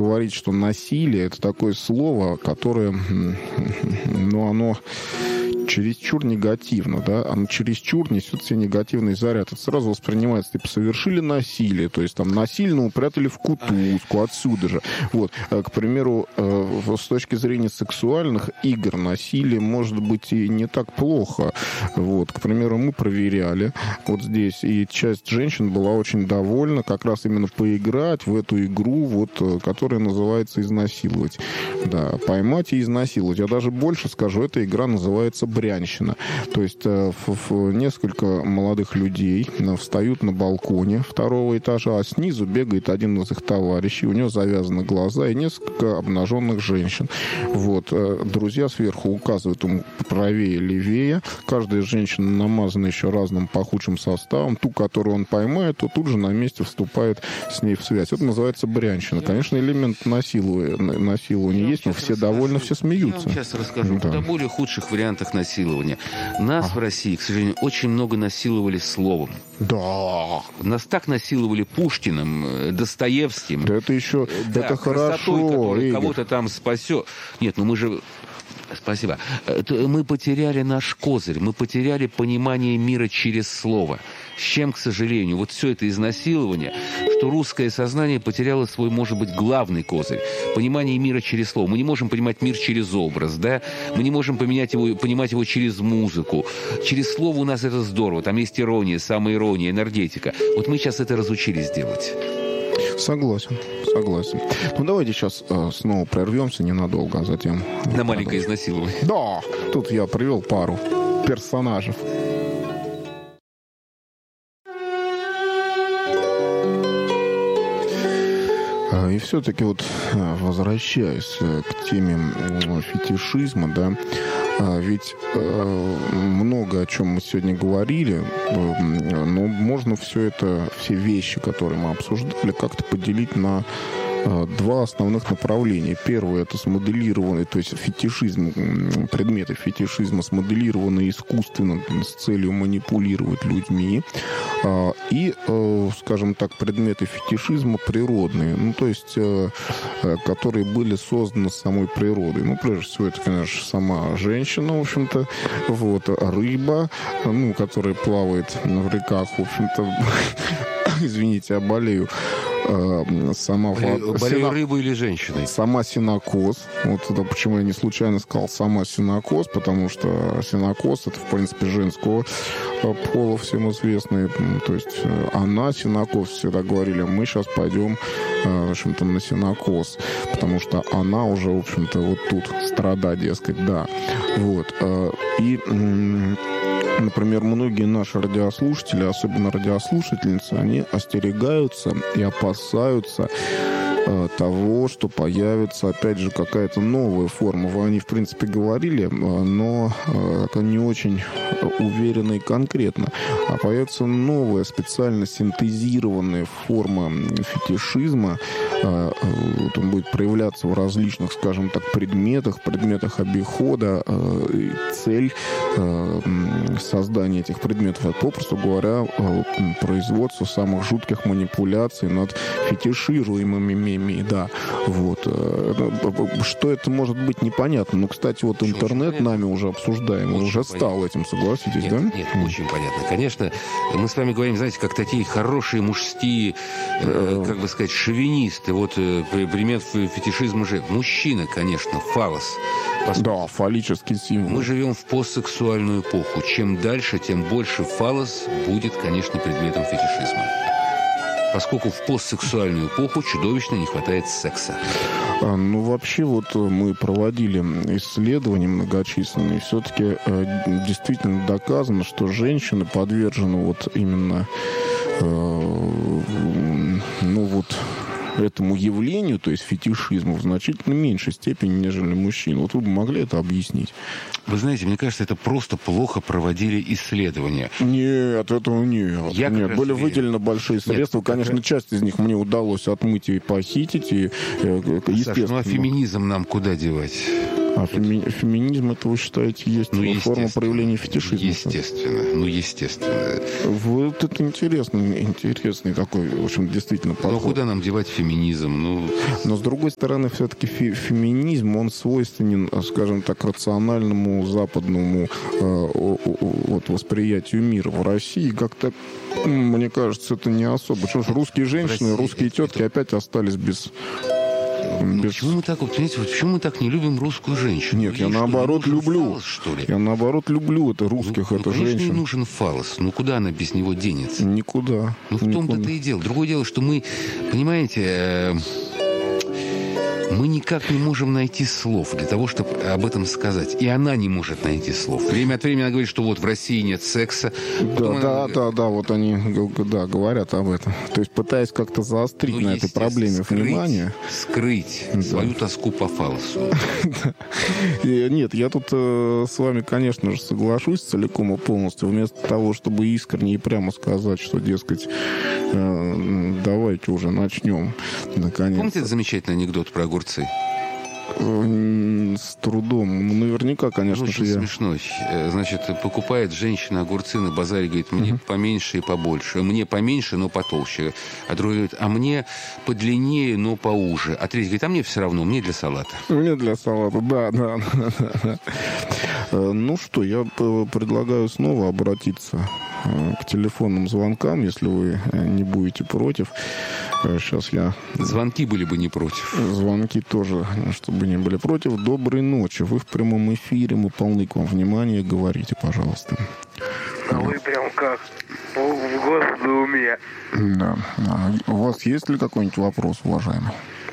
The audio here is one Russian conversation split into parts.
говорить, что насилие — это такое слово, которое, ну, оно чересчур негативно, да, оно чересчур несет себе негативный заряд. Это сразу воспринимается, типа, совершили насилие, то есть там насильно упрятали в кутузку, отсюда же. Вот, к примеру, с точки зрения сексуальных игр насилие может быть и не так плохо. Вот, к примеру, мы проверяли вот здесь, и часть женщин была очень довольна как раз именно поиграть в эту игру, вот, которая называется «Изнасиловать». Да, поймать и изнасиловать. Я даже больше скажу, эта игра называется «Брянщина». То есть несколько молодых людей встают на балконе второго этажа, а снизу бегает один из их товарищей, у него завязаны глаза и несколько обнаженных женщин. Вот. Друзья сверху указывают ему правее, левее. Каждая женщина намазана еще разным пахучим составом. Ту, которую он поймает, то тут же на месте вступает с ней в связь. Это называется брянщина. Конечно, элемент насилования есть, но все довольны, все смеются. Я вам сейчас расскажу о куда более худших вариантах насилования. Нас в России, к сожалению, очень много насиловали словом. Да. Нас так насиловали Пушкиным, Достоевским. Да это еще, да, это красотой, хорошо, которая Игорь. кого-то там спасет. Нет, ну мы же... Спасибо. Мы потеряли наш козырь, мы потеряли понимание мира через слово. С чем, к сожалению, вот все это изнасилование, что русское сознание потеряло свой, может быть, главный козырь. Понимание мира через слово. Мы не можем понимать мир через образ, да? Мы не можем понимать его через музыку. Через слово у нас это здорово. Там есть ирония, самоирония, энергетика. Вот мы сейчас это разучились делать. Согласен. Ну, давайте сейчас снова прервемся ненадолго, а затем... На маленькое изнасилование. Да, тут я привел пару персонажей. И все-таки вот, возвращаясь к теме фетишизма, да, ведь много о чем мы сегодня говорили, но можно все вещи, которые мы обсуждали, как-то поделить на два основных направления. Первое — это смоделированный, то есть фетишизм, предметы фетишизма смоделированные искусственно с целью манипулировать людьми. И, скажем так, предметы фетишизма природные, ну, то есть, которые были созданы самой природой. Ну, прежде всего, это, конечно, сама женщина, в общем-то, вот, рыба, ну, которая плавает в реках, в общем-то, извините, я болею. Болею рыбой или женщиной? Сама сенокос. Вот это почему я не случайно сказал сама сенокос, потому что сенокос — это, в принципе, женского пола, всем известный. То есть она сенокос, всегда говорили, мы сейчас пойдем, в общем-то, на сенокос, потому что она уже, в общем-то, вот тут страдает, дескать, да. Вот. И... Например, многие наши радиослушатели, особенно радиослушательницы, они остерегаются и опасаются того, что появится, опять же, какая-то новая форма. Они, в принципе, говорили, но не очень уверенно и конкретно. А появится новая, специально синтезированная форма фетишизма. Вот он будет проявляться в различных, скажем так, предметах обихода. Цель создания этих предметов — это, попросту говоря, производство самых жутких манипуляций над фетишируемыми, да, вот. Что это может быть, непонятно. Но, кстати, вот интернет нами уже обсуждаемый, уже стал этим, согласитесь, нет, да? Нет, очень понятно. Конечно, мы с вами говорим, знаете, как такие хорошие мужские, как бы сказать, шовинисты. Вот пример фетишизма же. Мужчина, конечно, фаллос. Да, фаллический символ. Мы живем в постсексуальную эпоху. Чем дальше, тем больше фаллос будет, конечно, предметом фетишизма. Поскольку в постсексуальную эпоху чудовищно не хватает секса. Ну, вообще, вот мы проводили исследования многочисленные. Все-таки действительно доказано, что женщины подвержены вот именно, ну, вот этому явлению, то есть фетишизму, в значительно меньшей степени, нежели мужчин. Вот вы бы могли это объяснить? Вы знаете, мне кажется, это просто плохо проводили исследования. Нет, этого нет. Нет, были выделены большие средства. Конечно, часть из них мне удалось отмыть и похитить. И, Саша, ну а феминизм нам куда девать? А феминизм, это вы считаете, есть форма проявления фетишизма? Естественно. Вот это интересный такой, в общем, действительно подход. Но куда нам девать феминизм? Но, с другой стороны, все-таки феминизм, он свойственен, скажем так, рациональному западному восприятию мира. В России как-то, мне кажется, это не особо. Потому что русские женщины, русские тетки опять остались без... Почему мы так, почему мы так не любим русскую женщину? Нет, я наоборот люблю. Фалос, что ли? Я наоборот люблю это русских, это конечно, женщин. Ей нужен фалос. Куда она без него денется? Никуда. В том-то и дело. Другое дело, что мы, понимаете, мы никак не можем найти слов для того, чтобы об этом сказать. И она не может найти слов. Время от времени она говорит, что вот в России нет секса. Да, вот они говорят об этом. То есть пытаясь как-то заострить на этой проблеме внимание. Скрыть свою тоску по фалосу. Нет, я тут с вами, конечно же, соглашусь целиком и полностью. Вместо того, чтобы искренне и прямо сказать, что, дескать, давайте уже начнем. Наконец. Помните этот замечательный анекдот про огурцы? С трудом. Наверняка, конечно же, очень смешной. Значит, покупает женщина огурцы на базаре, говорит, мне поменьше и побольше. Мне поменьше, но потолще. А другой говорит, а мне подлиннее, но поуже. А третий говорит, а мне все равно, мне для салата. Мне для салата, да. Ну что, я предлагаю снова обратиться к телефонным звонкам, если вы не будете против. Сейчас я... Звонки были бы не против. Звонки тоже, чтобы не были против. Доброй ночи. Вы в прямом эфире. Мы полны к вам внимания. Говорите, пожалуйста. А вы прям как в Госдуме. Да. У вас есть ли какой-нибудь вопрос, уважаемый?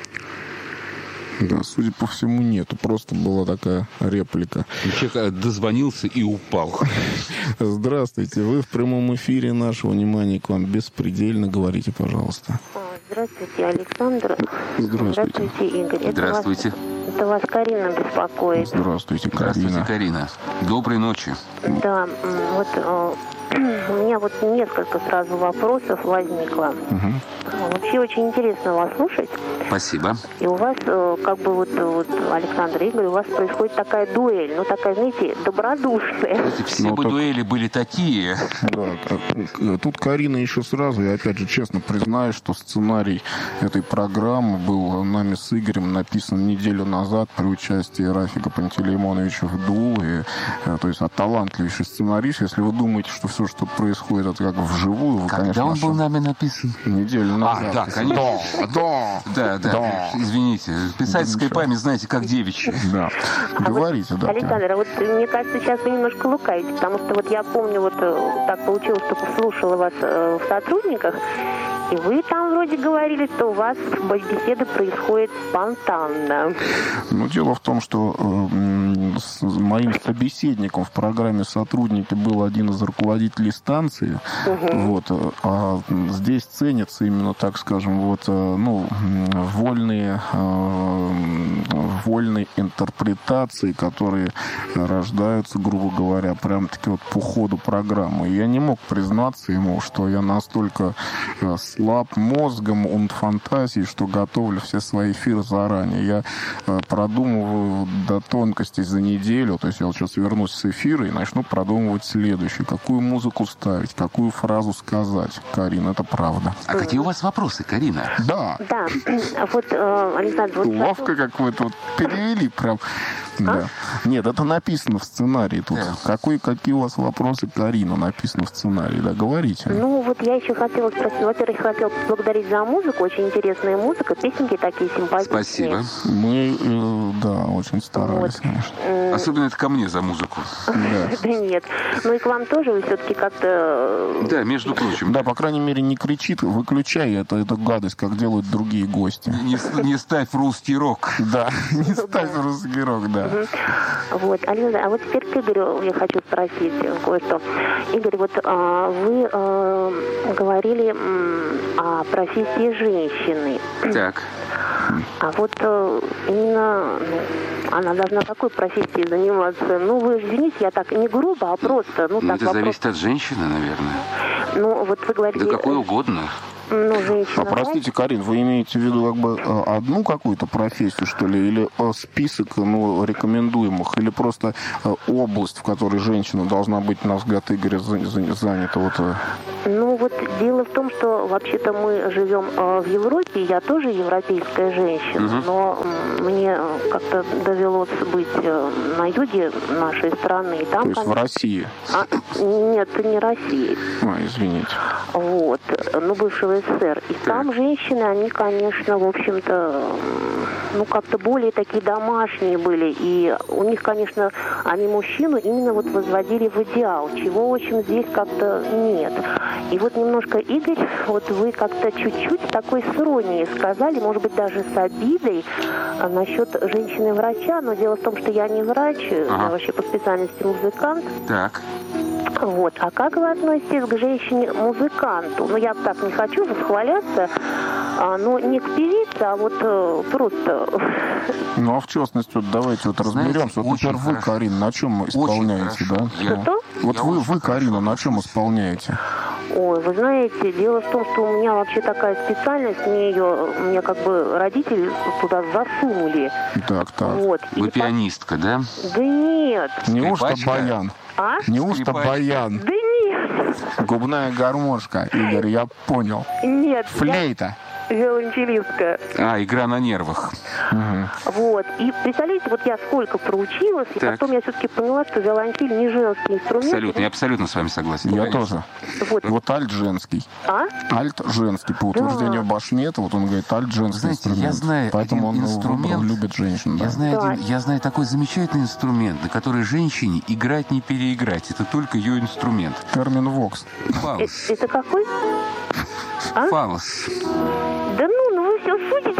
Да, судя по всему, нету. Просто была такая реплика. Человек дозвонился и упал. Здравствуйте. Вы в прямом эфире. Наше внимание к вам беспредельно. Говорите, пожалуйста. Здравствуйте, Александр. Здравствуйте, Игорь. Здравствуйте. Это вас Карина беспокоит. Здравствуйте, Карина. Здравствуйте, Карина. Доброй ночи. Да, у меня несколько сразу вопросов возникло. Вообще очень интересно вас слушать. Спасибо. И у вас, Александр Игорь, у вас происходит такая дуэль, такая, знаете, добродушная. Все бы дуэли были такие. Да, тут Карина еще сразу, я опять же честно признаюсь, что сценарий этой программы был нами с Игорем написан неделю назад при участии Рафика Пантелеймоновича Вдулы. То есть талантливейший сценарист. Если вы думаете, что все, что происходит, это как вживую, вы, когда конечно... он был нами написан? Неделю назад. Да, конечно. Да. Извините. Писательская память, знаете, как девичья. Да. Говорите, да. Александр, мне кажется, сейчас вы немножко лукавите, потому что я помню, так получилось, что слушала вас в «Сотрудниках», и вы там вроде говорили, что у вас беседа происходит спонтанно. Дело в том, что с моим собеседником в программе «Сотрудники» был один из руководителей станции. А здесь ценятся именно, так скажем, вольные интерпретации, которые рождаются, грубо говоря, прям-таки по ходу программы. И я не мог признаться ему, что я настолько слаб мозгом und фантазией, что готовлю все свои эфиры заранее. Я продумываю до тонкостей за неделю, то есть я сейчас вернусь с эфира и начну продумывать следующее. Какую музыку ставить, какую фразу сказать. Карина, это правда. А какие у вас вопросы, Карина? Да. Да. Александр, ловко, как вы тут перевели прям. Да. Нет, это написано в сценарии тут. Какие у вас вопросы, Карина, написано в сценарии? Да, говорите. Я еще хотела спросить. Во-первых, хотела поблагодарить за музыку. Очень интересная музыка. Песенки такие симпатичные. Спасибо. Мы, очень старались, конечно. Особенно это ко мне за музыку. Да нет. И к вам тоже вы все-таки как-то... Да, между прочим. Да, по крайней мере, не кричит, выключай эту гадость, как делают другие гости. Не ставь русский рок. Да, не ставь русский рок, да. Алина, а теперь к Игорю я хочу спросить кое-что. Игорь, вы говорили о профессии женщины. Так. А именно она должна какой профессией заниматься? Вы же, извините, я так не грубо, а просто... это зависит от женщины, наверное. Вы говорите... Да какой угодно. женщина. Простите, Карин, вы имеете в виду как бы одну какую-то профессию, что ли, или список рекомендуемых, или просто область, в которой женщина должна быть, на взгляд Игоря, занята? Дело в том, что вообще-то мы живем в Европе, я тоже европейская женщина, но мне как-то довелось быть на юге нашей страны. И там, то есть в России? Нет, не Россия. Извините. Бывшего СССР. И там женщины, они, конечно, в общем-то, как-то более такие домашние были. И у них, конечно, они мужчину именно возводили в идеал, чего, в общем, здесь как-то нет. И немножко, Игорь, вы как-то чуть-чуть такой с иронией сказали, может быть, даже с обидой насчет женщины-врача, но дело в том, что я не врач, я вообще по специальности музыкант. Так. А как вы относитесь к женщине-музыканту? Я так не хочу восхваляться, не к певице, а просто... А в частности, давайте разберемся. Теперь вы, Карина, на чем исполняете, да? Что? Вы, Карина, на чем исполняете? Ой, вы знаете, дело в том, что у меня вообще такая специальность, меня как бы родители туда засунули. Так. Вы пианистка, да? Да нет. Неужто баян? Неужто баян? Да нет. Губная гармошка, Игорь, я понял. Нет. Флейта. Виолончелистка. Игра на нервах. И представляете, я сколько проучилась, и потом я все-таки поняла, что виолончель не женский инструмент. Я абсолютно с вами согласен. Я тоже. Альт женский. Альт женский. По утверждению Башметова, он говорит, альт женский инструмент. Я знаю поэтому один он инструмент, любит женщин. Я знаю такой замечательный инструмент, на который женщине играть не переиграть. Это только ее инструмент. Термин вокс. Фалос. Это какой? Фалос. Да вы все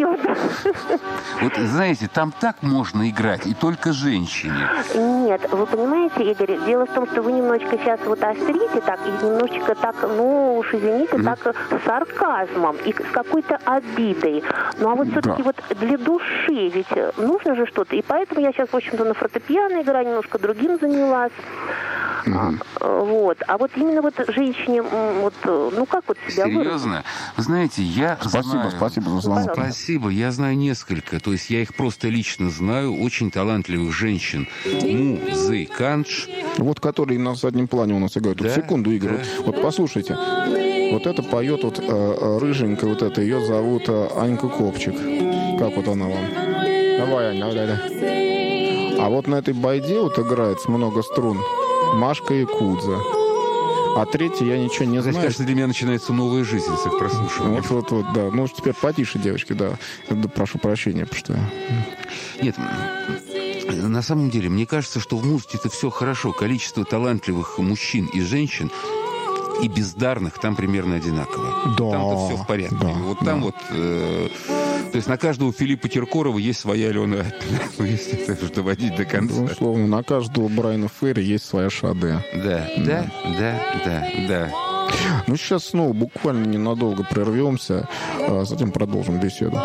судите. Знаете, там так можно играть, и только женщине. Нет, вы понимаете, Игорь, дело в том, что вы немножечко сейчас острите так, и немножечко так, уж извините, так с сарказмом и с какой-то обидой. Все-таки для души ведь нужно же что-то. И поэтому я сейчас, в общем-то, на фортепиано играю, немножко другим занялась. Именно женщине, как себя Серьезно? Вы знаете, я знаю... Спасибо за звонок. Спасибо, я знаю несколько. То есть я их просто лично знаю, очень талантливых женщин. Музыкантш. Которые на заднем плане у нас играют. Секунду, Игорь. Послушайте. Это поет рыженькая, это ее зовут Анька Копчик. Как она вам? Давай, Аня, давай. А на этой байде играет много струн Машка Якудза. А третий я ничего не знаю. Кажется, для меня начинается новая жизнь с их прослушивания. Да. Теперь потише, девочки, да. Прошу прощения, потому что... Нет, на самом деле, мне кажется, что в музыке-то все хорошо. Количество талантливых мужчин и женщин и бездарных там примерно одинаково. Да. Там-то все в порядке. То есть на каждого Филиппа Киркорова есть своя Алена Апина, если это доводить до конца. Условно, на каждого Брайана Ферри есть своя Шаде. Да. Сейчас снова буквально ненадолго прервемся, а затем продолжим беседу.